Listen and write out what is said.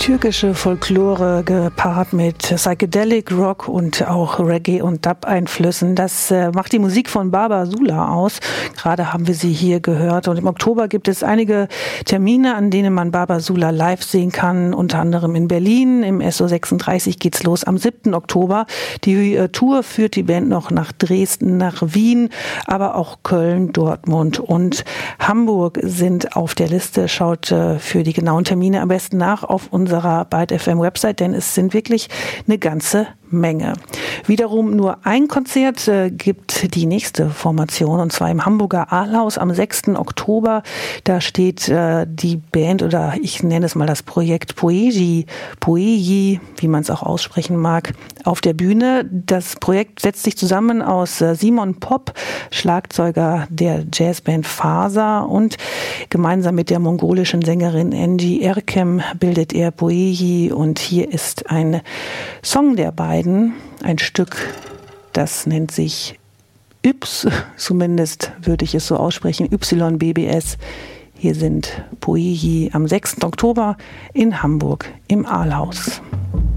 Türkische Folklore gepaart mit Psychedelic Rock und auch Reggae- und Dub-Einflüssen. Das macht die Musik von Baba Sula aus. Gerade haben wir sie hier gehört. Und im Oktober gibt es einige Termine, an denen man Baba Sula live sehen kann. Unter anderem in Berlin. Im SO36 geht's los am 7. Oktober. Die Tour führt die Band noch nach Dresden, nach Wien, aber auch Köln, Dortmund und Hamburg sind auf der Liste. Schaut für die genauen Termine am besten nach auf unserer Byte FM Website, denn es sind wirklich eine ganze Menge. Wiederum nur ein Konzert gibt die nächste Formation, und zwar im Hamburger Ahlhaus am 6. Oktober. Da steht die Band, oder ich nenne es mal das Projekt Poeji, wie man es auch aussprechen mag, auf der Bühne. Das Projekt setzt sich zusammen aus Simon Popp, Schlagzeuger der Jazzband Fasa, und gemeinsam mit der mongolischen Sängerin Engi Erkem bildet er Poeji, und hier ist ein Song der beiden, ein Stück, das nennt sich Yps, zumindest würde ich es so aussprechen, YBBS. Hier sind Poeji am 6. Oktober in Hamburg im Ahlhaus.